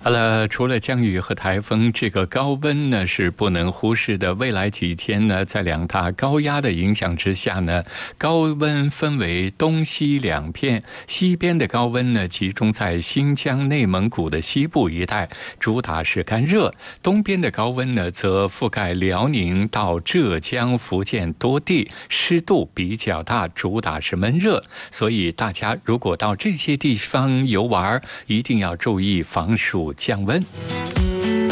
好了，除了降雨和台风，这个高温呢是不能忽视的。未来几天呢，在两大高压的影响之下呢，高温分为东西两片。西边的高温呢，集中在新疆、内蒙古的西部一带，主打是干热；东边的高温呢，则覆盖辽宁到浙江、福建多地，湿度比较大，主打是闷热。所以大家如果到这些地方游玩，一定要注意防暑降温。